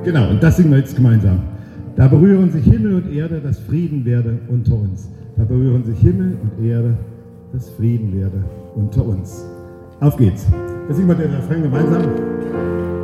Genau, und das singen wir jetzt gemeinsam. Da berühren sich Himmel und Erde, dass Frieden werde unter uns. Da berühren sich Himmel und Erde, dass Frieden werde unter uns. Auf geht's. Das singen wir den Refrain gemeinsam.